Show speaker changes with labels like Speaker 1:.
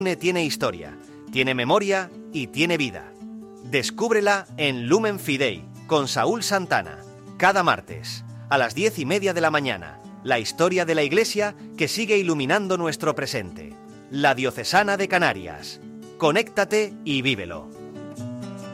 Speaker 1: tiene historia, tiene memoria y tiene vida. Descúbrela en Lumen Fidei con Saúl Santana, cada martes a las 10:30 de la mañana. La historia de la Iglesia que sigue iluminando nuestro presente. La Diocesana de Canarias. Conéctate y vívelo.